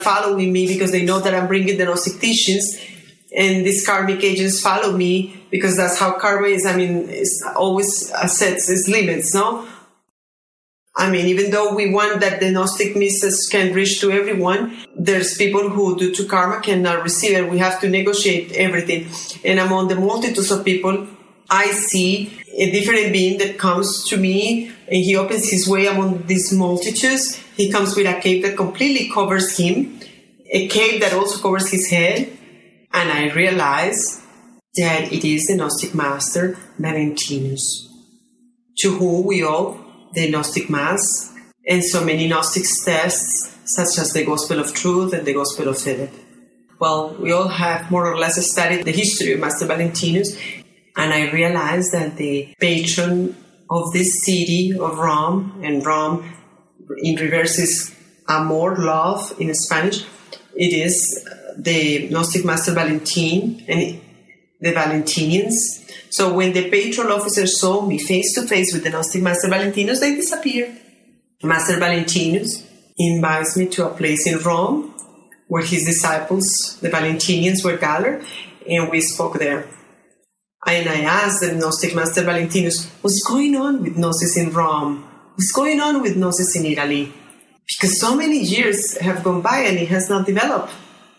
following me because they know that I'm bringing the Gnostic teachings, and these karmic agents follow me because that's how karma is. I mean, it's always sets its limits, no? I mean, even though we want that the Gnostic message can reach to everyone, there's people who, due to karma, cannot receive it. We have to negotiate everything. And among the multitudes of people, I see a different being that comes to me, and he opens his way among these multitudes. He comes with a cape that completely covers him, a cape that also covers his head. And I realize that it is the Gnostic master, Valentinus, to whom we owe the Gnostic Mass and so many Gnostic texts, such as the Gospel of Truth and the Gospel of Philip. Well, we all have more or less studied the history of Master Valentinus, and I realized that the patron of this city of Rome, and Rome in reverse is amor, love in Spanish, it is the Gnostic Master Valentin and the Valentinians. So when the patron officers saw me face to face with the Gnostic Master Valentinus, they disappeared. Master Valentinus invites me to a place in Rome where his disciples, the Valentinians, were gathered, and we spoke there. And I asked the Gnostic Master Valentinus, what's going on with Gnosis in Rome? What's going on with Gnosis in Italy? Because so many years have gone by and it has not developed.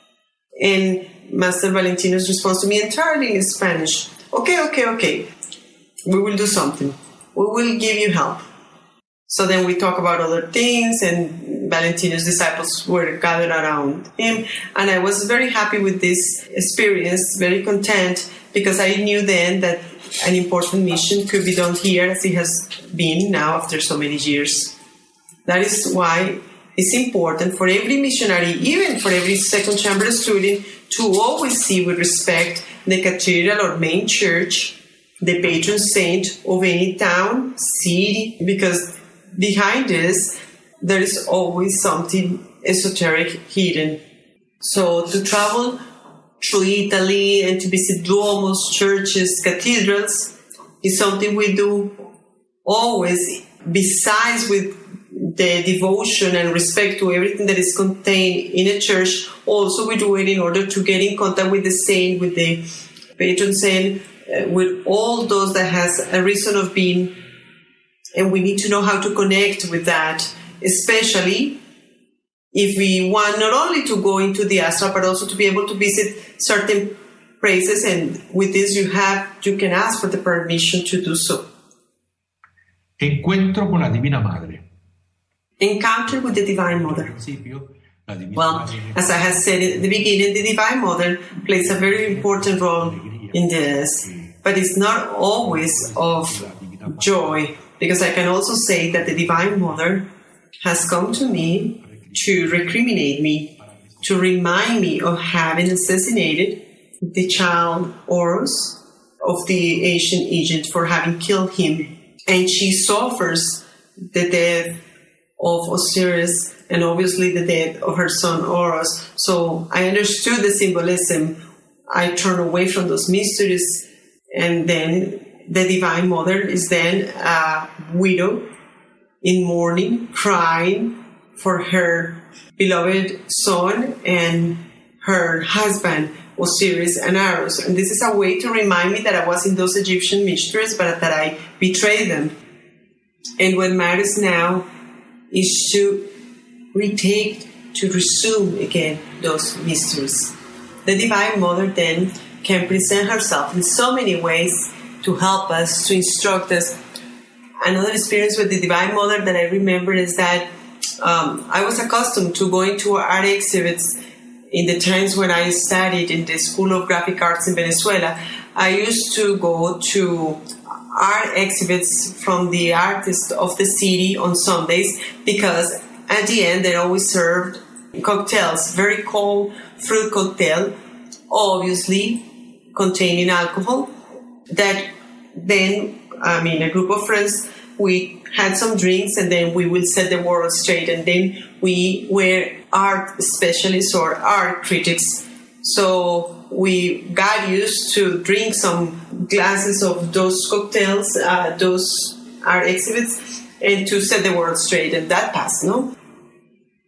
And Master Valentinus responds to me entirely in Spanish. Okay. We will do something. We will give you help. So then we talk about other things, and Valentinus' disciples were gathered around him. And I was very happy with this experience, very content, because I knew then that an important mission could be done here as it has been now after so many years. That is why it's important for every missionary, even for every second chamber student, to always see with respect the cathedral or main church, the patron saint of any town, city, because behind this, there is always something esoteric hidden. So to travel through Italy and to visit duomos, churches, cathedrals is something we do always, besides with the devotion and respect to everything that is contained in a church. Also, we do it in order to get in contact with the saint, with the patron saint, with all those that has a reason of being. And we need to know how to connect with that, especially if we want not only to go into the astral, but also to be able to visit certain places. And with this, you can ask for the permission to do so. Encuentro con la Divina Madre. Encounter with the Divine Mother. Well, as I had said at the beginning, the Divine Mother plays a very important role in this, but it's not always of joy, because I can also say that the Divine Mother has come to me to recriminate me, to remind me of having assassinated the child Horus of the ancient Egypt, for having killed him. And she suffers the death of Osiris and obviously the death of her son Horus. So I understood the symbolism. I turned away from those mysteries, and then the Divine Mother is then a widow in mourning, crying for her beloved son and her husband, Osiris and Horus. And this is a way to remind me that I was in those Egyptian mysteries, but that I betrayed them. And what matters now is to resume again those mysteries. The Divine Mother then can present herself in so many ways to help us, to instruct us. Another experience with the Divine Mother that I remember is that I was accustomed to going to art exhibits in the times when I studied in the School of Graphic Arts in Venezuela. I used to go to art exhibits from the artists of the city on Sundays, because at the end they always served cocktails, very cold fruit cocktail, obviously containing alcohol, that then, a group of friends, we had some drinks, and then we will set the world straight, and then we were art specialists or art critics. So we got used to drink some glasses of those cocktails, those art exhibits, and to set the world straight, and that passed, no?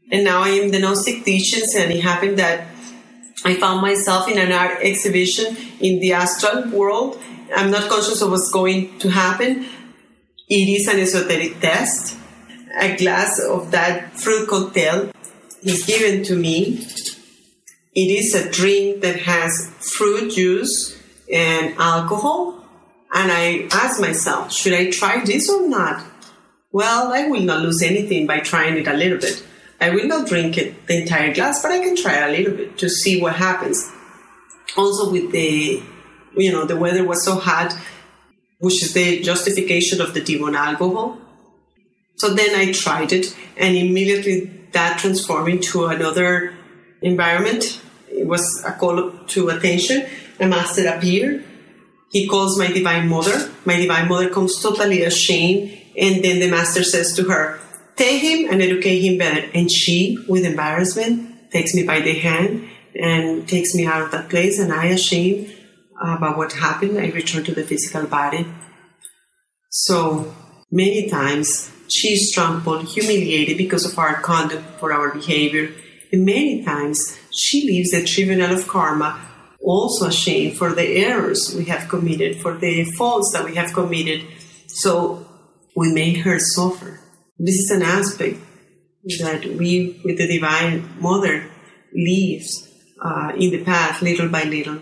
And now I am the Gnostic teachings, and it happened that I found myself in an art exhibition in the astral world. I'm not conscious of what's going to happen. It is an esoteric test. A glass of that fruit cocktail is given to me. It is a drink that has fruit juice and alcohol. And I ask myself, should I try this or not? Well, I will not lose anything by trying it a little bit. I will not drink it, the entire glass, but I can try a little bit to see what happens. Also with the weather was so hot, which is the justification of the demon alcohol. So then I tried it, and immediately that transformed into another environment. It was a call to attention. A master appeared. He calls my Divine Mother. My Divine Mother comes totally ashamed, and then the master says to her, take him and educate him better. And she, with embarrassment, takes me by the hand and takes me out of that place. And I, ashamed about what happened, I return to the physical body. So many times she is trampled, humiliated because of our conduct, for our behavior. And many times she leaves the tribunal of karma also ashamed for the errors we have committed, for the faults that we have committed. So we make her suffer. This is an aspect that we, with the Divine Mother, lives in the path little by little.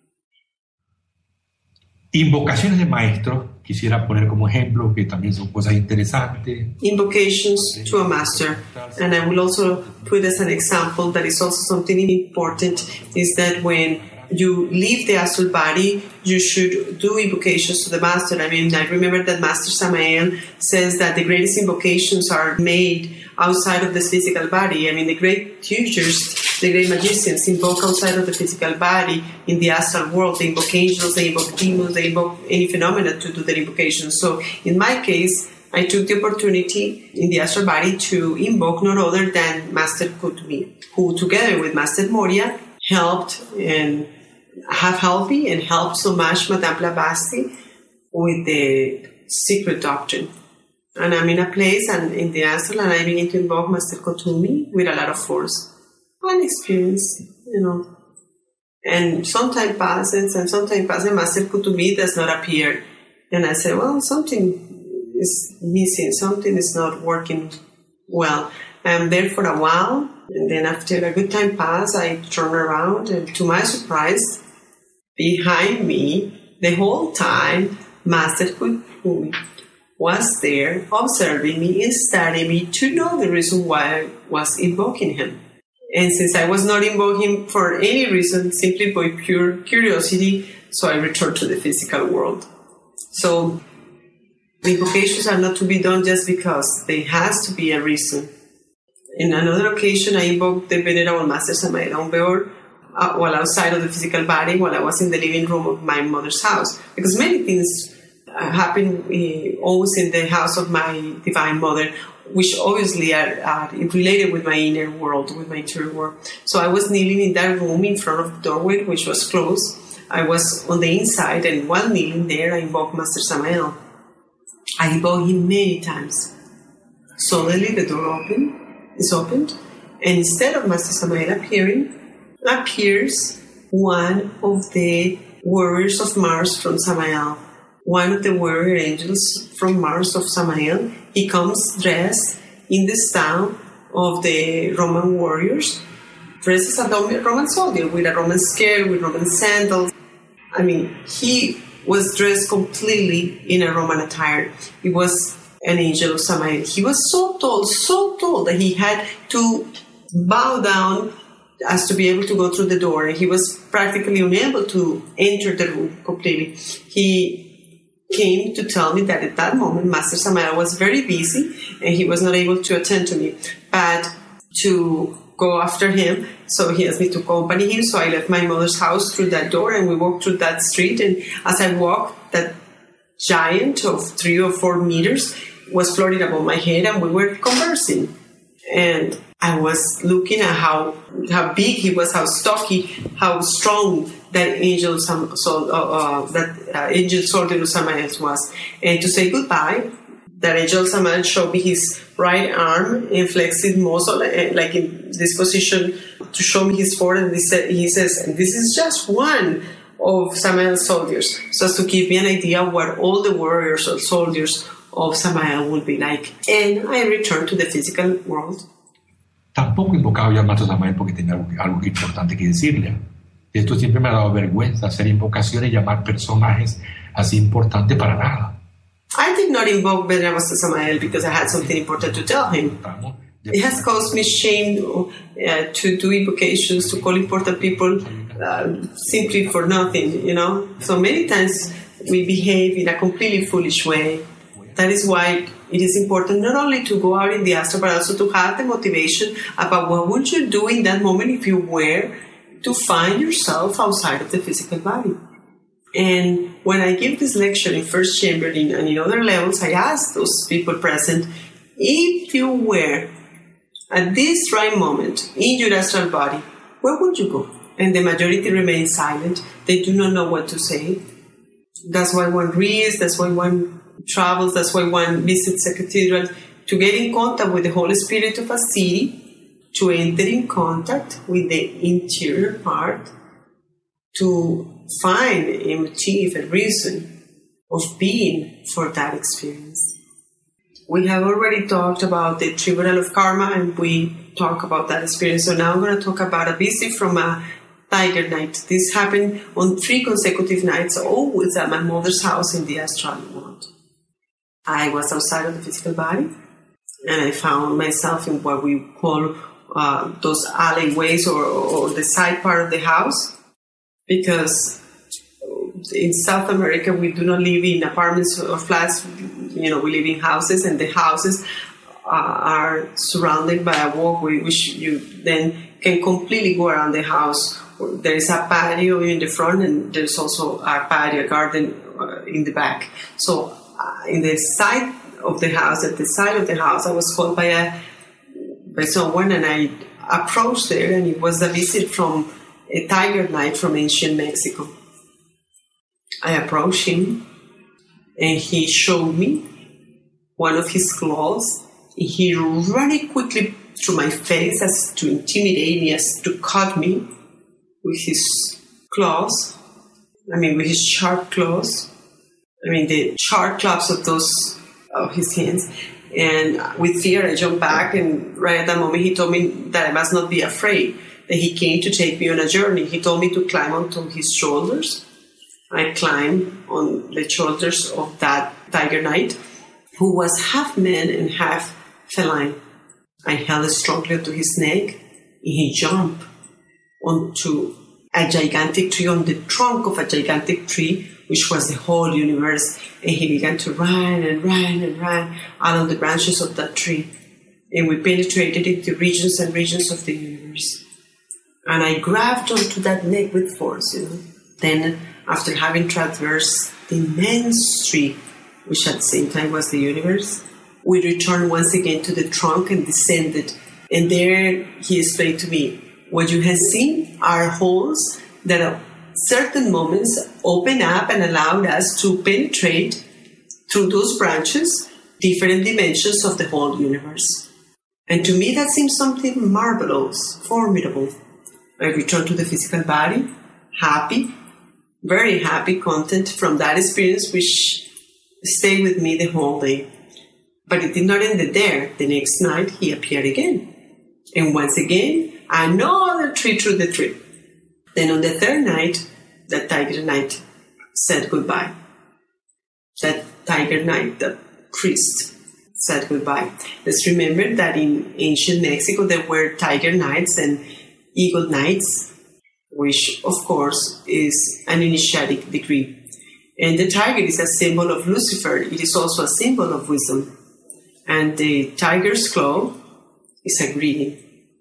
Invocaciones de maestros, quisiera poner como ejemplo, que también son cosas interesantes. Invocations to a master, and I will also put as an example that is also something important, is that when you leave the astral body, you should do invocations to the master. I mean, I remember that Master Samael says that the greatest invocations are made outside of this physical body. I mean, the great teachers, the great magicians invoke outside of the physical body in the astral world. They invoke angels, they invoke demons, they invoke any phenomena to do their invocations. So in my case, I took the opportunity in the astral body to invoke none other than Master Kuthumi, who together with Master Moria helped and have helped me and helped so much Madame Blavatsky with the secret doctrine. And I'm in a place and in the astral, and I begin to invoke Master Kuthumi with a lot of force and experience, And some time passes, and Master Kuthumi does not appear. And I say, well, something is missing, something is not working well. I'm there for a while, and then after a good time pass, I turn around, and to my surprise, behind me, the whole time, Master Kuthumi was there observing me and studying me to know the reason why I was invoking him. And since I was not invoking for any reason, simply by pure curiosity, so I returned to the physical world. So the invocations are not to be done just because. There has to be a reason. In another occasion, I invoked the Venerable Master Samael Aumbeor while outside of the physical body, while I was in the living room of my mother's house. Because many things happen always in the house of my Divine Mother, which obviously are related with my inner world, with my interior world. So I was kneeling in that room in front of the doorway, which was closed. I was on the inside, and while kneeling there, I invoked Master Samael. I invoked him many times. Suddenly the door is opened, and instead of Master Samael appearing, appears one of the warriors of Mars from Samael, one of the warrior angels from Mars of Samael. He comes dressed in the style of the Roman warriors, dressed as a Roman soldier with a Roman skirt, with Roman sandals. I mean, he was dressed completely in a Roman attire. He was an angel of Samael. He was so tall that he had to bow down as to be able to go through the door. And he was practically unable to enter the room completely. He came to tell me that at that moment, Master Samael was very busy and he was not able to attend to me, but to go after him. So he asked me to accompany him. So I left my mother's house through that door and we walked through that street. And as I walked, that giant of 3 or 4 meters was floating above my head and we were conversing. And I was looking at how big he was, how stocky, how strong that angel soldier of Samael was. And to say goodbye, That angel Samael showed me his right arm in flexed muscle, like in this position, to show me his forehead. He says, and this is just one of Samael's soldiers, so as to give me an idea of what all the warriors or soldiers of Samael would be like. And I returned to the physical world. Tampoco invocaba yo al maestro Samael porque tenía algo importante que decirle. Esto siempre me ha dado vergüenza, hacer invocaciones y llamar personajes así importantes para nada. I did not invoke Master Samael because I had something important to tell him. It has caused me shame to do invocations, to call important people simply for nothing, you know. So many times we behave in a completely foolish way. That is why it is important not only to go out in the astral, but also to have the motivation about what would you do in that moment if you were to find yourself outside of the physical body. And when I give this lecture in First Chamber and in other levels, I ask those people present, if you were at this right moment in your astral body, where would you go? And the majority remain silent. They do not know what to say. That's why one reads, that's why one travels, that's why one visits a cathedral, to get in contact with the Holy Spirit of a city, to enter in contact with the interior part, to find a motive, a reason of being for that experience. We have already talked about the Tribunal of Karma, and we talk about that experience. So now I'm going to talk about a visit from a tiger night. This happened on 3 consecutive nights, always at my mother's house in the astral world. I was outside of the physical body, and I found myself in what we call those alleyways or the side part of the house, because in South America we do not live in apartments or flats. You know, we live in houses, and the houses are surrounded by a walkway, which you then can completely go around the house. There is a patio in the front, and there's also a patio garden in the back. So in the side of the house, at the side of the house, I was called by someone, and I approached there, and it was a visit from a tiger knight from ancient Mexico. I approached him, and he showed me one of his claws. He ran it quickly through my face as to intimidate me, as to cut me with his claws. With his sharp claws. The sharp claws of his hands. And with fear, I jumped back, and right at that moment, he told me that I must not be afraid, that he came to take me on a journey. He told me to climb onto his shoulders. I climbed on the shoulders of that tiger knight, who was half man and half feline. I held strongly onto his neck, and he jumped onto a gigantic tree, on the trunk of a gigantic tree, which was the whole universe, and he began to run and run and run along the branches of that tree. And we penetrated into regions and regions of the universe. And I grabbed onto that neck with force, Then, after having traversed the immense tree, which at the same time was the universe, we returned once again to the trunk and descended. And there he explained to me, what you have seen are holes that at certain moments open up and allowed us to penetrate through those branches different dimensions of the whole universe. And to me that seems something marvelous, formidable. I returned to the physical body, happy, very happy, content from that experience, which stayed with me the whole day. But it did not end there. The next night he appeared again. And once again, another tree through the tree. Then on the third night, that tiger knight said goodbye. That tiger knight, that priest, said goodbye. Let's remember that in ancient Mexico there were tiger knights and eagle knights, which of course is an initiatic degree. And the tiger is a symbol of Lucifer. It is also a symbol of wisdom. And the tiger's claw is a greeting.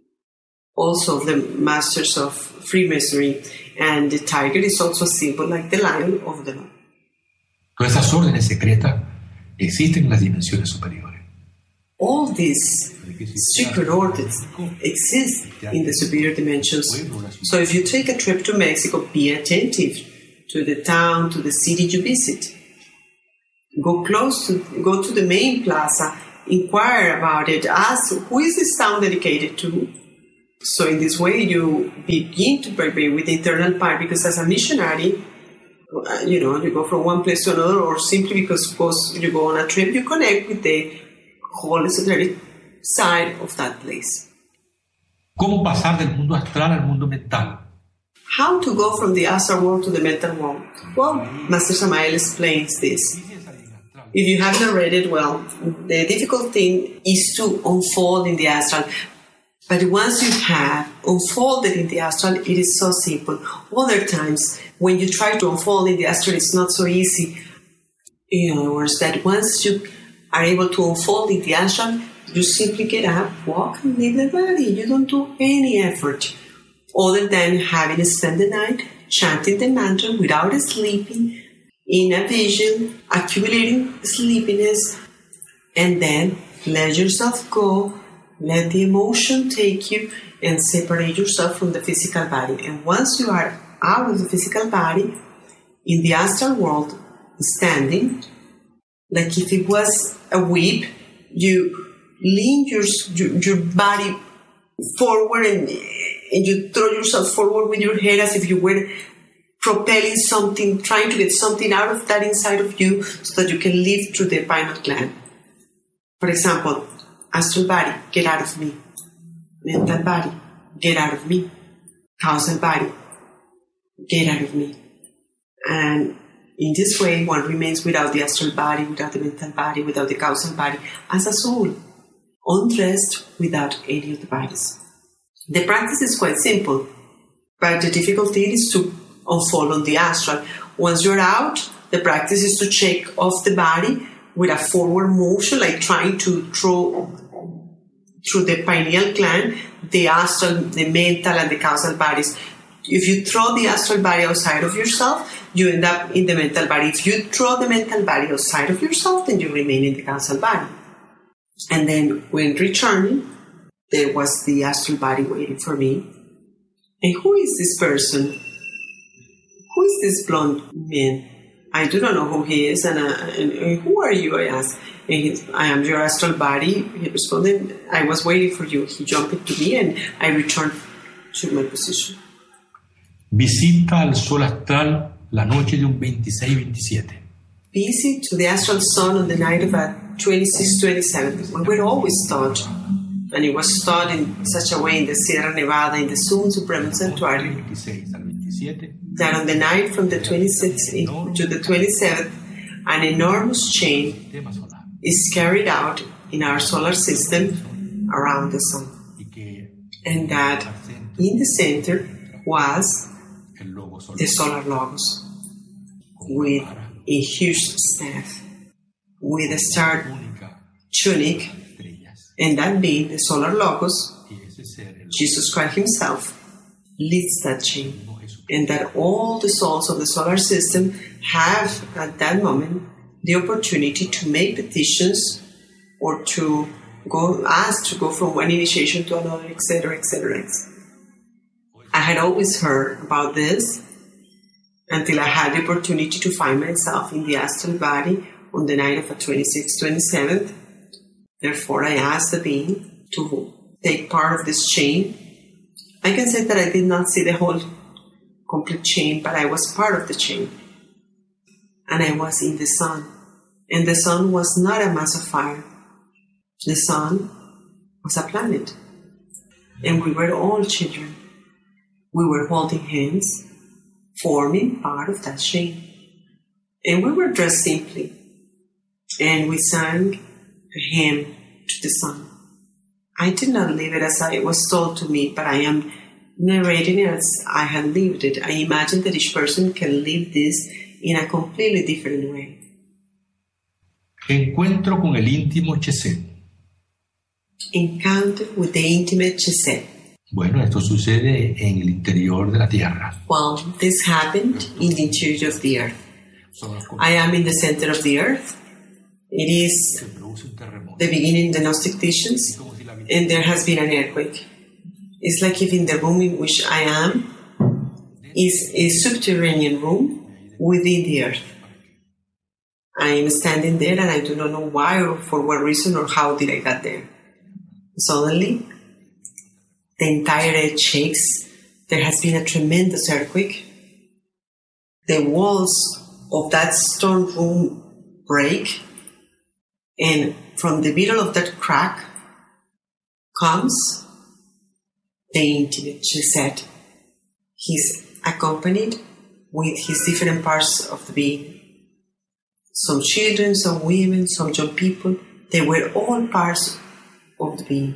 Also the masters of Freemasonry. And the tiger is also a symbol like the lion of the law. Todas esas órdenes secretas existen en las dimensiones superiores. All these secret orders exist in the superior dimensions. So if you take a trip to Mexico, be attentive to the town, to the city you visit. go to the main plaza, inquire about it, ask who is this town dedicated to. So in this way, you begin to vibrate with the internal part, because as a missionary, you go from one place to another, or simply because you go on a trip, you connect with the whole esoteric side of that place. ¿Cómo pasar del mundo astral al mundo mental? How to go from the astral world to the mental world? Well, Master Samael explains this. If you have not read it, well, the difficult thing is to unfold in the astral. But once you have unfolded in the astral, it is so simple. Other times, when you try to unfold in the astral, it's not so easy. In other words, that once you are able to unfold in the astral, you simply get up, walk, and leave the body. You don't do any effort other than having spent the night chanting the mantra without sleeping, in a vision, accumulating sleepiness, and then let yourself go. Let the emotion take you and separate yourself from the physical body. And once you are out of the physical body, in the astral world, standing, like if it was a whip, you lean your body forward and you throw yourself forward with your head as if you were propelling something, trying to get something out of that inside of you so that you can live through the pineal gland. For example, astral body, get out of me. Mental body, get out of me. Causal body, get out of me. And in this way, one remains without the astral body, without the mental body, without the causal body, as a soul, undressed without any of the bodies. The practice is quite simple, but the difficulty is to unfold on the astral. Once you're out, the practice is to shake off the body with a forward motion, like trying to throw through the pineal gland, the astral, the mental, and the causal bodies. If you throw the astral body outside of yourself, you end up in the mental body. If you throw the mental body outside of yourself, then you remain in the causal body. And then when returning, there was the astral body waiting for me. And who is this person? Who is this blonde man? I do not know who he is. And who are you? I asked. I am your astral body. He responded, I was waiting for you. He jumped into me and I returned to my position. Visita al sol astral la noche de un 26-27. Visit to the astral sun on the night of a 26-27. We were always taught, and it was taught in such a way in the Sierra Nevada, in the Sun Supremo Sanctuary, that on the night from the 26th to the 27th, an enormous chain is carried out in our solar system around the sun. And that in the center was the solar logos with a huge staff, with a star tunic, and that being the solar logos, Jesus Christ himself leads that chain. And that all the souls of the solar system have at that moment the opportunity to make petitions or to ask to go from one initiation to another, etc., etc. I had always heard about this until I had the opportunity to find myself in the astral body on the night of the 26th, 27th. Therefore, I asked the being to take part of this chain. I can say that I did not see the whole complete chain, but I was part of the chain. And I was in the sun. And the sun was not a mass of fire. The sun was a planet. And we were all children. We were holding hands, forming part of that chain. And we were dressed simply. And we sang a hymn to the sun. I did not live it as it was told to me, but I am narrating it as I had lived it. I imagine that each person can live this in a completely different way. Encuentro con el íntimo Chesed. Encounter with the intimate Chesed. Bueno, esto sucede en el interior de la Tierra. Well, this happened in the interior of the earth. I am in the center of the earth. It is the beginning of the Gnostic teachings, and there has been an earthquake. It's like if in the room in which I am is a subterranean room within the earth. I am standing there and I do not know why or for what reason or how did I get there. Suddenly, the entire earth shakes. There has been a tremendous earthquake. The walls of that stone room break, and from the middle of that crack comes the intimate, she said. He's accompanied with his different parts of the being. Some children, some women, some young people, they were all parts of the being.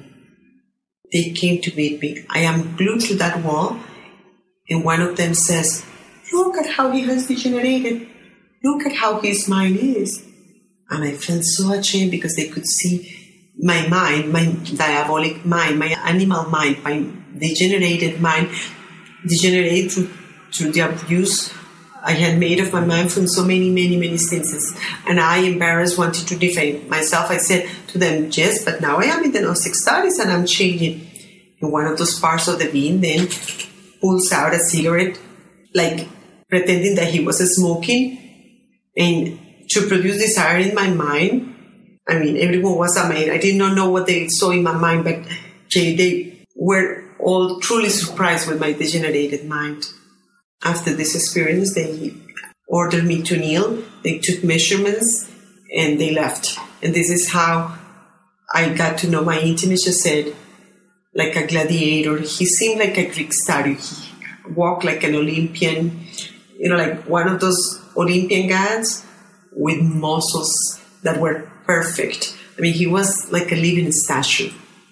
They came to meet me. I am glued to that wall, and one of them says, "Look at how he has degenerated. Look at how his mind is." And I felt so ashamed because they could see my mind, my diabolic mind, my animal mind, my degenerated mind, degenerate through the abuse I had made of my mind from so many instances. And I, embarrassed, wanted to defend myself. I said to them, "Yes, but now I am in the Gnostic studies and I'm changing." And one of those parts of the being then pulls out a cigarette, like pretending that he was smoking, and to produce desire in my mind. I mean, everyone was amazed. I did not know what they saw in my mind, but they were all truly surprised with my degenerated mind. After this experience, they ordered me to kneel. They took measurements and they left. And this is how I got to know my intimate. She said, like a gladiator. He seemed like a Greek statue. He walked like an Olympian, like one of those Olympian gods with muscles that were perfect. I mean, he was like a living statue,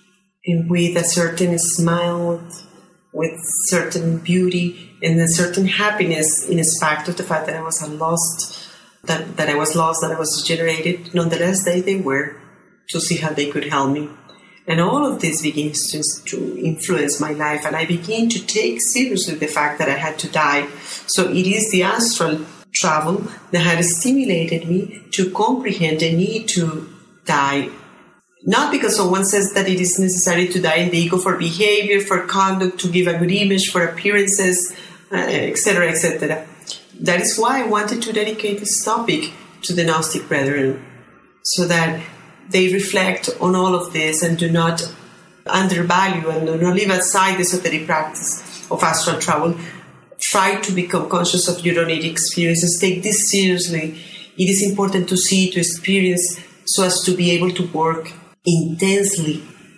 and with a certain smile, with certain beauty and a certain happiness in spite of the fact that I was lost, that I was degenerated. Nonetheless, they were to see how they could help me. And all of this begins to influence my life, and I begin to take seriously the fact that I had to die. So it is the astral travel that had stimulated me to comprehend the need to die. Not because someone says that it is necessary to die in the ego for behavior, for conduct, to give a good image, for appearances, etc., etc. That is why I wanted to dedicate this topic to the Gnostic brethren, so that they reflect on all of this and do not undervalue and do not leave aside the esoteric practice of astral travel. Try to become conscious of your own experiences. Take this seriously. It is important to see, to experience, so as to be able to work intensely,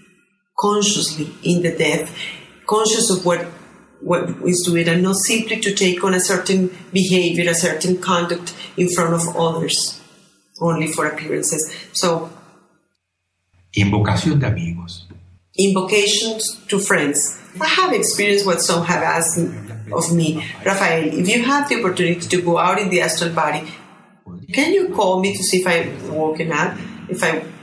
consciously in the death, conscious of what is doing, and not simply to take on a certain behavior, a certain conduct in front of others, only for appearances. So, invocación de amigos. Invocations to friends. I have experienced what some have asked of me. Rafael, if you have the opportunity to go out in the astral body, can you call me to see if I've woken up, if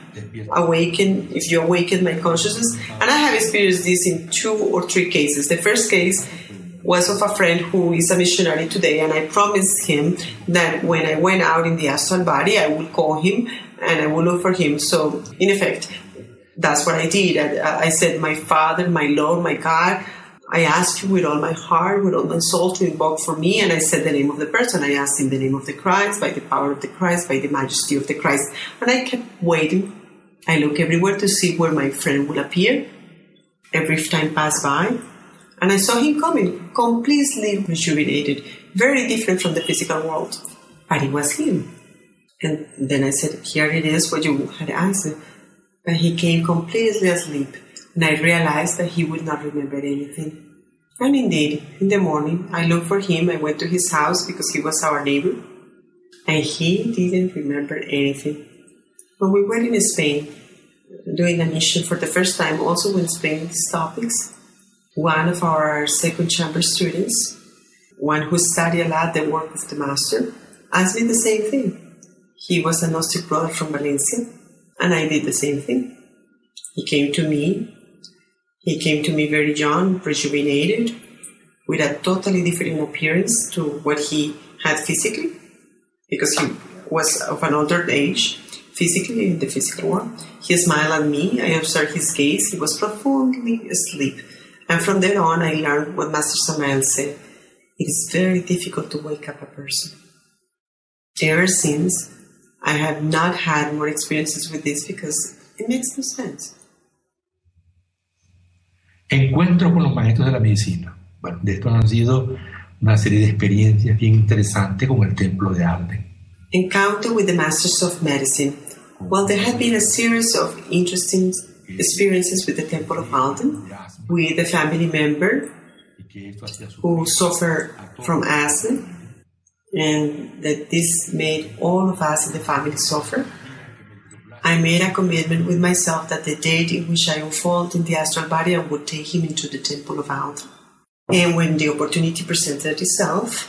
you awaken my consciousness? And I have experienced this in 2 or 3 cases. The first case was of a friend who is a missionary today, and I promised him that when I went out in the astral body, I would call him and I would look for him. So, in effect, that's what I did. I said, "My Father, my Lord, my God, I ask you with all my heart, with all my soul to invoke for me." And I said the name of the person. I asked in the name of the Christ, by the power of the Christ, by the majesty of the Christ. And I kept waiting. I looked everywhere to see where my friend would appear. Every time passed by, and I saw him coming, completely rejuvenated, very different from the physical world. But it was him. And then I said, "Here it is, what you had asked." But he came completely asleep, and I realized that he would not remember anything. And indeed, in the morning, I looked for him. I went to his house because he was our neighbor, and he didn't remember anything. When we were in Spain, doing a mission for the first time, also in Spain, these topics, one of our second chamber students, one who studied a lot the work of the Master, asked me the same thing. He was a Gnostic brother from Valencia, and I did the same thing. He came to me very young, rejuvenated, with a totally different appearance to what he had physically, because he was of an older age, physically in the physical world. He smiled at me. I observed his gaze. He was profoundly asleep. And from then on, I learned what Master Samael said. It is very difficult to wake up a person. There are sins I have not had more experiences with this because it makes no sense. Encuentro con los maestros de la medicina. Bueno, de estos han sido una serie de experiencias bien interesantes como el Templo de Alden. Encounter with the masters of medicine. Well, there have been a series of interesting experiences with the Temple of Alden, with a family member who suffered from asthma, and that this made all of us in the family suffer. I made a commitment with myself that the date in which I unfold in the astral body, I would take him into the Temple of Alden. And when the opportunity presented itself,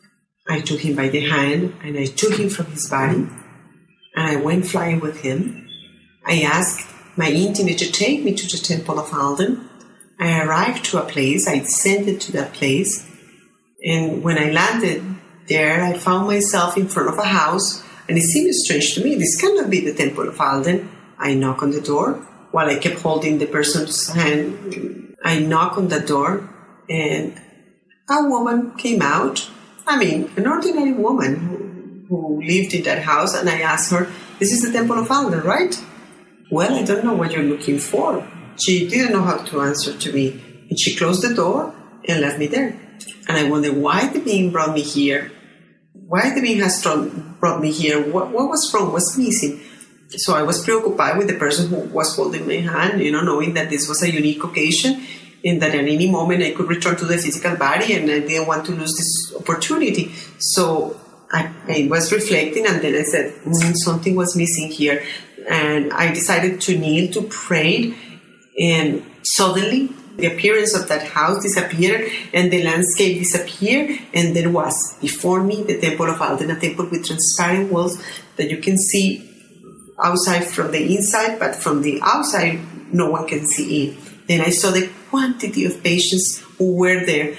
I took him by the hand and I took him from his body and I went flying with him. I asked my intimate to take me to the Temple of Alden. I arrived to a place, I descended to that place, and when I landed there, I found myself in front of a house, and it seemed strange to me. This cannot be the Temple of Alden. I knock on the door while I kept holding the person's hand. I knock on the door, and a woman came out. I mean, an ordinary woman who lived in that house, and I asked her, "This is the Temple of Alden, right?" "Well, I don't know what you're looking for." She didn't know how to answer to me, and she closed the door and left me there. And I wondered why the being brought me here. Why the being has brought me here? What was wrong? What's missing? So I was preoccupied with the person who was holding my hand, knowing that this was a unique occasion and that at any moment I could return to the physical body, and I didn't want to lose this opportunity. So I was reflecting, and then I said, something was missing here. And I decided to kneel to pray, and suddenly the appearance of that house disappeared and the landscape disappeared, and there was before me the Temple of Alden, a temple with transparent walls that you can see outside from the inside, but from the outside no one can see in. Then I saw the quantity of patients who were there.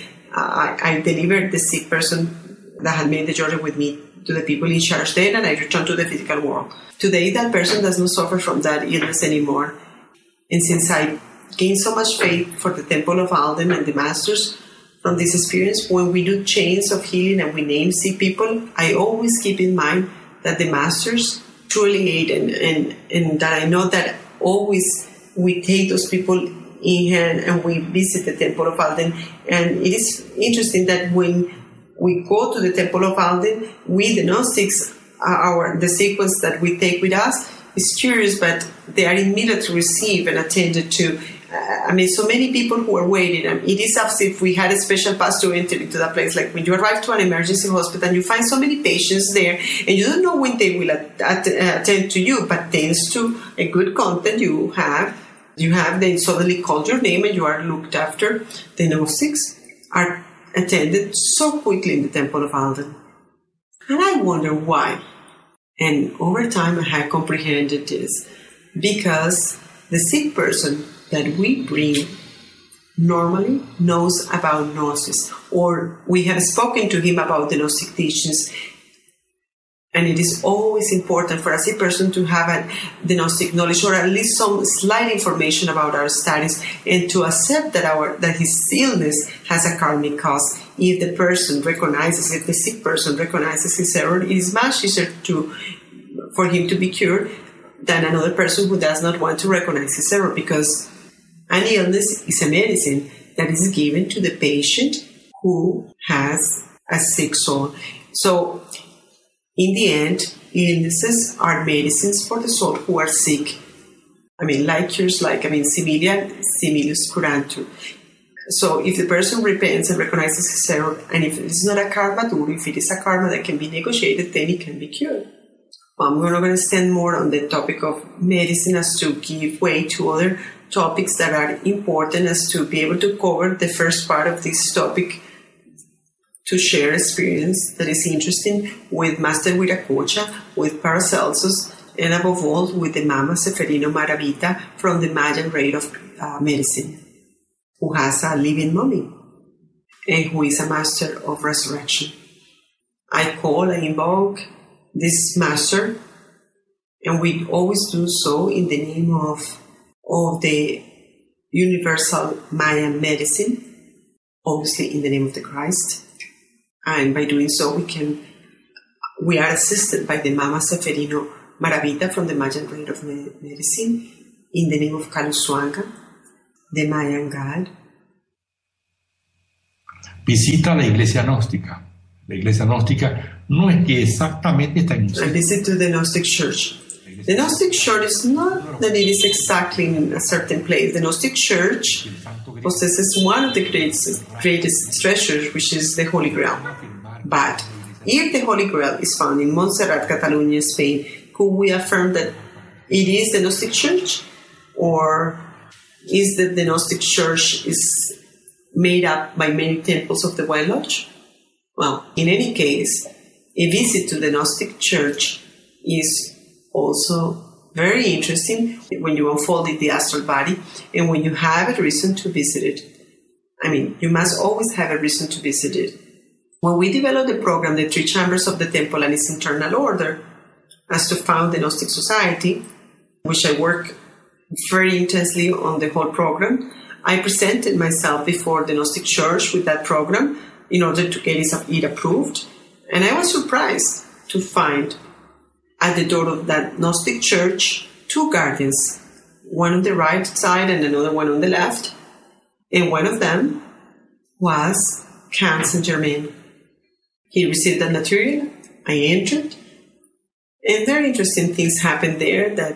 I delivered the sick person that had made the journey with me to the people in charge then, and I returned to the physical world. Today that person does not suffer from that illness anymore. And since I gained so much faith for the Temple of Alden and the masters from this experience, when we do chains of healing and we name sick people, I always keep in mind that the masters truly aid, and that I know that always we take those people in hand and we visit the Temple of Alden. And it is interesting that when we go to the Temple of Alden, we, the Gnostics, the sequence that we take with us is curious, but they are immediately received and attended to. So many people who are waiting. It is as if we had a special pass to enter into that place. Like when you arrive to an emergency hospital and you find so many patients there, and you don't know when they will attend to you, but thanks to a good content you have, they suddenly call your name and you are looked after. The Gnostics are attended so quickly in the Temple of Alden. And I wonder why. And over time I have comprehended this, because the sick person that we bring normally knows about Gnosis, or we have spoken to him about the Gnostic teachings. And it is always important for a sick person to have the Gnostic knowledge, or at least some slight information about our studies, and to accept that his illness has a karmic cause. If the sick person recognizes his error, it is much easier for him to be cured than another person who does not want to recognize his error, because an illness is a medicine that is given to the patient who has a sick soul. So, in the end, illnesses are medicines for the soul who are sick. Similius curantur. So if the person repents and recognizes his error, and if it's not a karma dura, if it is a karma that can be negotiated, then it can be cured. We're not going to stand more on the topic of medicine as to give way to other topics that are important, as to be able to cover the first part of this topic, to share experience that is interesting with Master Viracocha, with Paracelsus, and above all with the Mama Seferino Maravita from the Mayan rate of medicine, who has a living mummy and who is a master of resurrection. I invoke this master, and we always do so in the name of the universal Mayan medicine, obviously in the name of the Christ. And by doing so, We are assisted by the Mama Seferino Maravita from the Mayan Rite of Medicine, in the name of Kalusuanga, the Mayan god. Visita la iglesia gnóstica. La iglesia gnóstica no es que exactamente está en un I sitio. visit to the Gnostic Church. The Gnostic Church is not that it is exactly in a certain place. The Gnostic Church possesses one of the greatest treasures, which is the Holy Grail. But if the Holy Grail is found in Montserrat, Catalonia, Spain, could we affirm that it is the Gnostic Church? Or is that the Gnostic Church is made up by many temples of the White Lodge? Well, in any case, a visit to the Gnostic Church is also very interesting when you unfold it, the astral body, and when you have a reason to visit it. I mean, you must always have a reason to visit it. When we developed the program, The Three Chambers of the Temple and its Internal Order, as to found the Gnostic Society, which I work very intensely on the whole program, I presented myself before the Gnostic Church with that program in order to get it approved. And I was surprised to find at the door of that Gnostic Church 2 guardians, one on the right side and another one on the left. And one of them was Count Saint-Germain. He received that material. I entered. And very interesting things happened there that,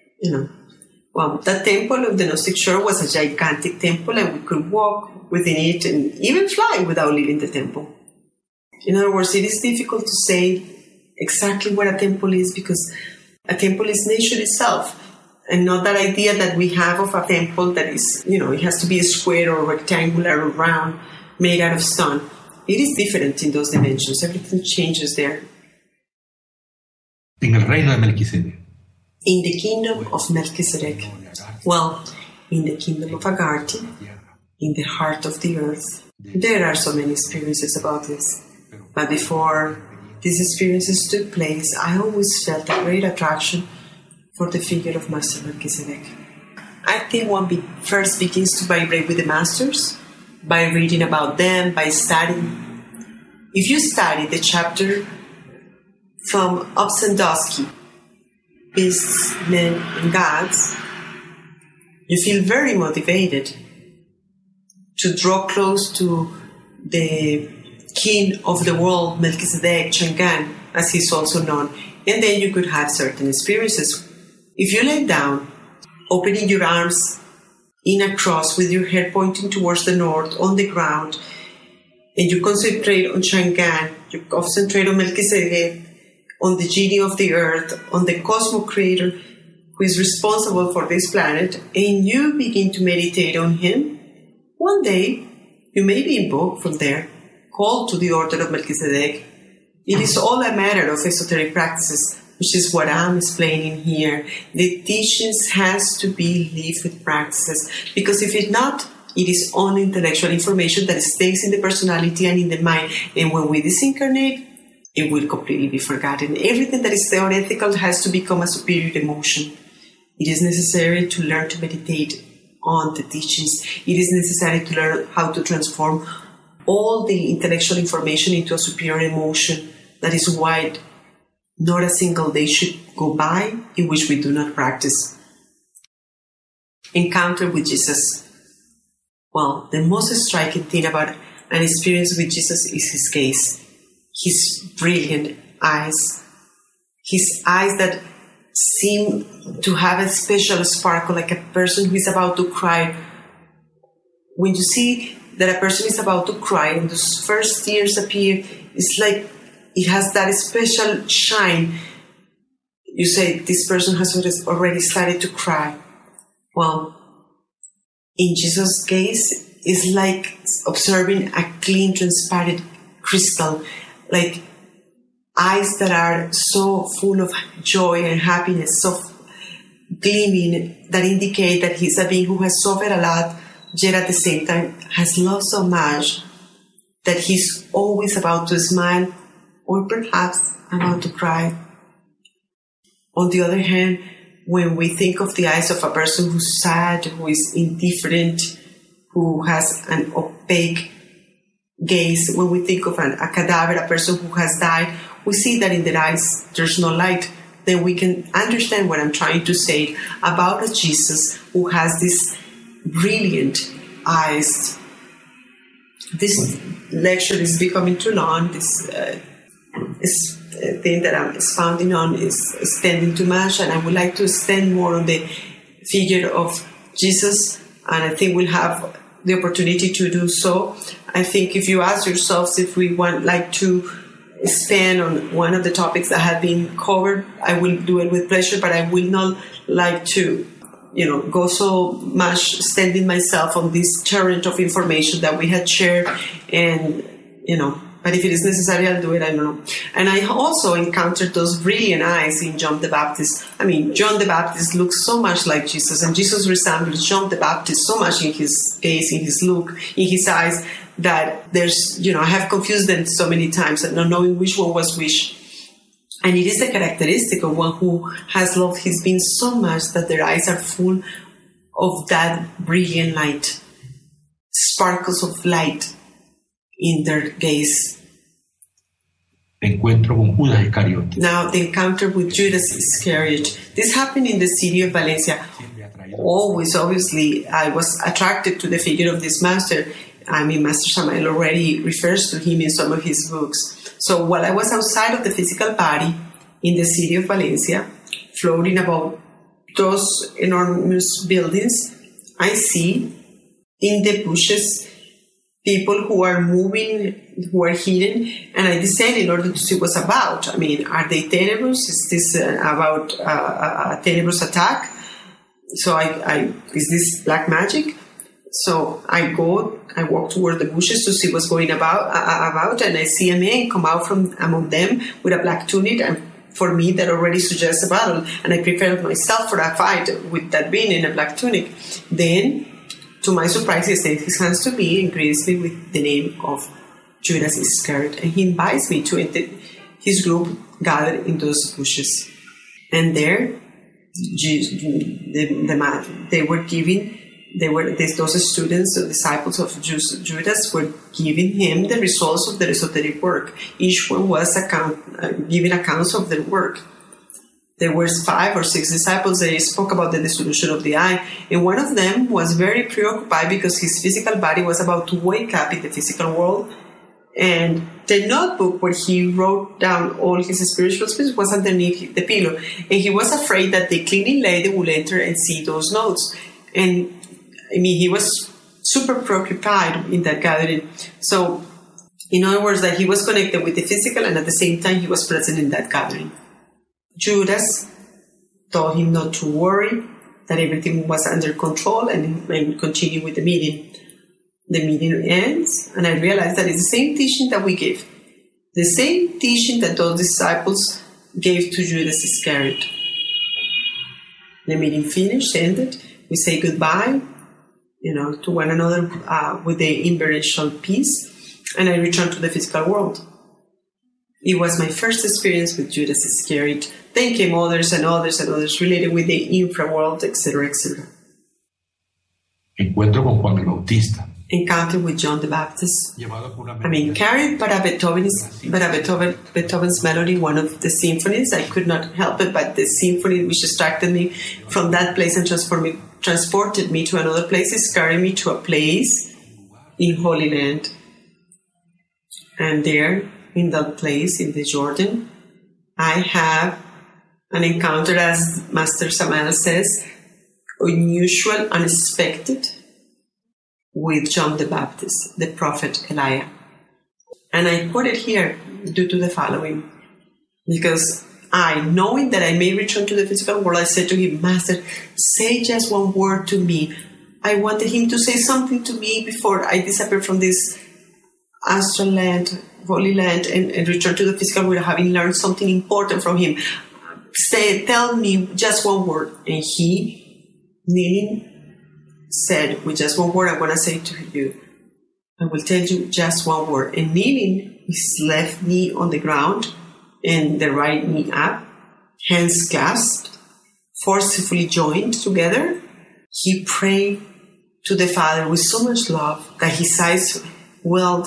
that temple of the Gnostic Church was a gigantic temple, and we could walk within it and even fly without leaving the temple. In other words, it is difficult to say exactly what a temple is, because a temple is nature itself, and not that idea that we have of a temple that is, it has to be a square or rectangular or round, made out of stone. It is different in those dimensions. Everything changes there. En el reino de Melquisedec. In the kingdom of Melchizedek. Well, in the kingdom of Agartha, in the heart of the earth. There are so many experiences about this. But before these experiences took place, I always felt a great attraction for the figure of Master Melchizedek. I think one first begins to vibrate with the masters by reading about them, by studying. If you study the chapter from Obsendowski, Beasts, Men, and Gods, you feel very motivated to draw close to the king of the world, Melchizedek, Chang'an, as he's also known. And then you could have certain experiences. If you lay down, opening your arms in a cross with your head pointing towards the north on the ground, and you concentrate on Chang'an, you concentrate on Melchizedek, on the genie of the earth, on the cosmos creator who is responsible for this planet, and you begin to meditate on him, one day you may be invoked from there, called to the order of Melchizedek. It is all a matter of esoteric practices, which is what I'm explaining here. The teachings has to be lived with practices, because if it's not, it is only intellectual information that stays in the personality and in the mind, and when we disincarnate, it will completely be forgotten. Everything that is theoretical has to become a superior emotion. It is necessary to learn to meditate on the teachings. It is necessary to learn how to transform all the intellectual information into a superior emotion. That is why not a single day should go by in which we do not practice. Encounter with Jesus. Well, the most striking thing about an experience with Jesus is his gaze. His brilliant eyes. His eyes that seem to have a special sparkle, like a person who is about to cry. When you see that a person is about to cry and those first tears appear, it's like it has that special shine. You say, this person has already started to cry. Well, in Jesus' case, it's like observing a clean, transparent crystal, like eyes that are so full of joy and happiness, so gleaming, that indicate that he's a being who has suffered a lot, yet at the same time has loved so much that he's always about to smile or perhaps about to cry. On the other hand, when we think of the eyes of a person who's sad, who is indifferent, who has an opaque gaze, when we think of a cadaver, a person who has died, we see that in their eyes there's no light, then we can understand what I'm trying to say about a Jesus who has these brilliant eyes. This lecture is becoming too long. This thing that I'm expounding on is extending too much, and I would like to extend more on the figure of Jesus, and I think we'll have the opportunity to do so. I think if you ask yourselves if we want like to expand on one of the topics that have been covered, I will do it with pleasure, but I will not like to go so much extending myself on this torrent of information that we had shared, and but if it is necessary, I'll do it. I don't know. And I also encountered those brilliant eyes in John the Baptist. I mean, John the Baptist looks so much like Jesus, and Jesus resembles John the Baptist so much in his gaze, in his look, in his eyes, that there's, I have confused them so many times and not knowing which one was which. And it is a characteristic of one who has loved his being so much that their eyes are full of that brilliant light, sparkles of light in their gaze. Encuentro con Judas Iscariote. Now, the encounter with Judas Iscariot. This happened in the city of Valencia. Obviously, I was attracted to the figure of this master. I mean, Master Samael already refers to him in some of his books. So while I was outside of the physical body in the city of Valencia, floating above those enormous buildings, I see in the bushes people who are moving, who are hidden, and I descend in order to see what's about. I mean, are they tenebrous? Is this about a tenebrous attack? So is this black magic? So I walk toward the bushes to see what's going about, and I see a man come out from among them with a black tunic, and for me that already suggests a battle, and I prepared myself for a fight with that being in a black tunic. Then, to my surprise, he extends his hands to me and greets me with the name of Judas Iscariot, and he invites me to enter his group gathered in those bushes. And there, those students, the disciples of Judas, were giving him the results of their esoteric work. Each one was giving accounts of their work. There were 5 or 6 disciples. They spoke about the dissolution of the eye, and one of them was very preoccupied because his physical body was about to wake up in the physical world, and the notebook where he wrote down all his spiritual speech was underneath the pillow, and he was afraid that the cleaning lady would enter and see those notes. And I mean, he was super preoccupied in that gathering. So, in other words, that he was connected with the physical, and at the same time he was present in that gathering. Judas told him not to worry, that everything was under control, and continue with the meeting. The meeting ends, and I realized that it's the same teaching that we give. The same teaching that those disciples gave to Judas Iscariot. The meeting finished, ended. We say goodbye, to one another with the inverential peace, and I returned to the physical world. It was my first experience with Judas Iscariot. Then came others and others and others related with the infraworld, etc., etc. Encuentro con Juan el Bautista. Encounter with John the Baptist. Carried by Beethoven's melody, one of the symphonies. I could not help it, but the symphony which distracted me from that place and transported me to another place is carrying me to a place in Holy Land. And there, in that place, in the Jordan, I have an encounter, as Master Samael says, unusual, unexpected, with John the Baptist, the prophet Elijah. And I put it here due to the following. Because knowing that I may return to the physical world, I said to him, Master, say just one word to me. I wanted him to say something to me before I disappear from this astral land, holy land, and return to the physical world, having learned something important from him. Tell me just one word. And he, kneeling, said, with just one word, I'm going to say to you, I will tell you just one word. And kneeling, his left knee on the ground and the right knee up, hands clasped, forcefully joined together, he prayed to the Father with so much love that his eyes welled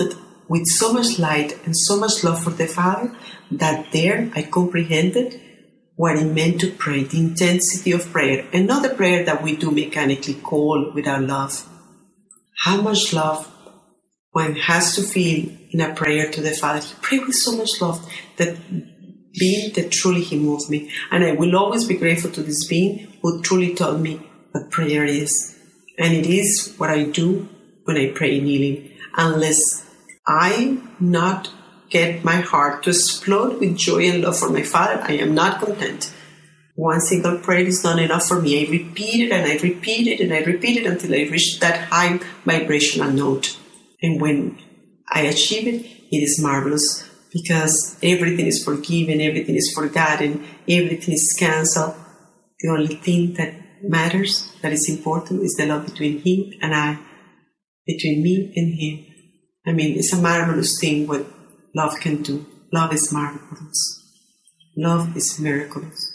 with so much light and so much love for the Father that there I comprehended what it meant to pray, the intensity of prayer, and not the prayer that we do mechanically call without love. How much love one has to feel in a prayer to the Father. He prayed with so much love that being that truly He moved me. And I will always be grateful to this being who truly taught me what prayer is. And it is what I do when I pray kneeling. Unless I not get my heart to explode with joy and love for my Father, I am not content. One single prayer is not enough for me. I repeat it and I repeat it and I repeat it until I reach that high vibrational note. And when I achieve it, it is marvelous because everything is forgiven, everything is forgotten, everything is cancelled. The only thing that matters, that is important, is the love between Him and I, between me and Him. I mean, it's a marvelous thing what love can do. Love is marvelous. Love is miraculous.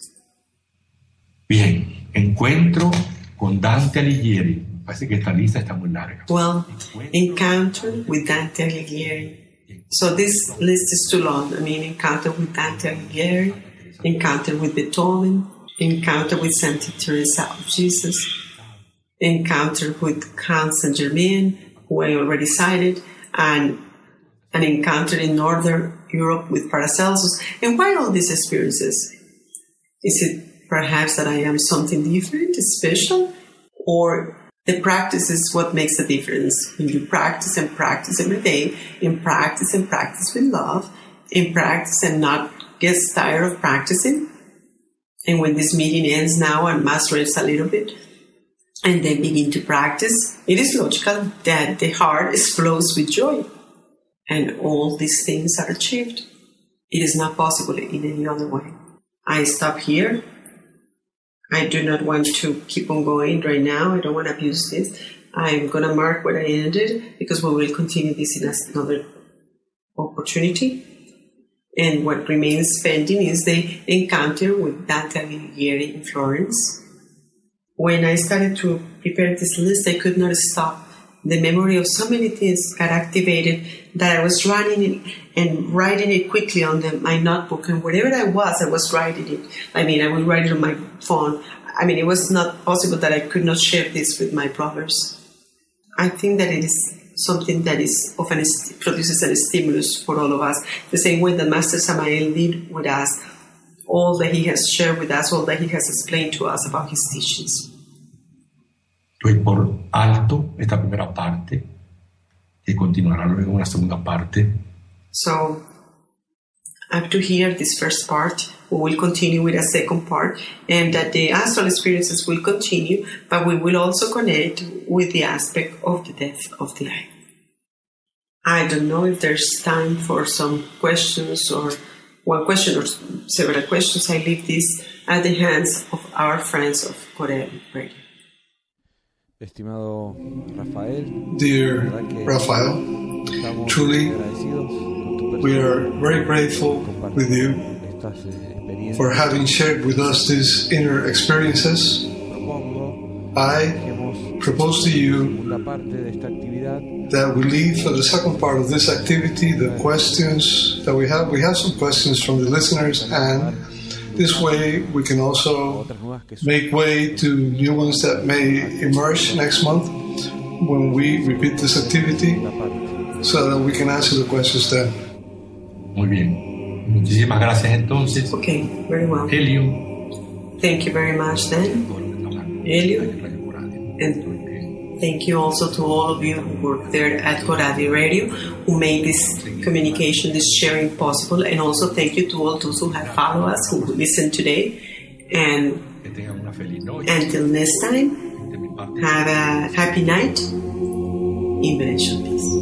Bien, encuentro con Dante Alighieri. Parece que esta lista está muy larga. Well, encounter with Dante Alighieri. So this list is too long. I mean, encounter with Dante Alighieri, encounter with Beethoven, encounter with Santa Teresa of Jesus, encounter with Count Saint-Germain, who I already cited, and an encounter in Northern Europe with Paracelsus. And why all these experiences? Is it perhaps that I am something different, special, or the practice is what makes the difference? When you practice and practice every day, and practice with love, and practice and not get tired of practicing, and when this meeting ends now and mass rest a little bit, and then begin to practice, it is logical that the heart explodes with joy, and all these things are achieved. It is not possible in any other way. I stop here. I do not want to keep on going right now. I don't want to abuse this. I'm going to mark where I ended because we will continue this in another opportunity. And what remains pending is the encounter with Dante Alighieri in Florence. When I started to prepare this list, I could not stop. The memory of so many things got activated that I was running it and writing it quickly on my notebook. And wherever I was writing it. I mean, I would write it on my phone. I mean, it was not possible that I could not share this with my brothers. I think that it is something that is often produces a stimulus for all of us. The same way that Master Samael did with us, all that he has shared with us, all that he has explained to us about his teachings. Doy por alto esta primera parte, que continuará luego una segunda parte. So, up to here, this first part, we will continue with a second part, and that the astral experiences will continue, but we will also connect with the aspect of the death of the eye. I don't know if there's time for some questions or one question or several questions. I leave this at the hands of our friends of Corel Radio. Estimado Rafael, dear Rafael, truly we are very grateful with you for having shared with us these inner experiences. I propose to you that we leave for the second part of this activity the questions that we have. We have some questions from the listeners, and this way we can also make way to new ones that may emerge next month when we repeat this activity, so that we can answer the questions then. Muy bien. Muchísimas gracias entonces. Okay, very well. Elio. Thank you very much then, Elio. And thank you also to all of you who work there at Coradi Radio, who made this communication, this sharing possible. And also thank you to all those who have followed us, who listened today. And until next time, have a happy night in Venetian peace.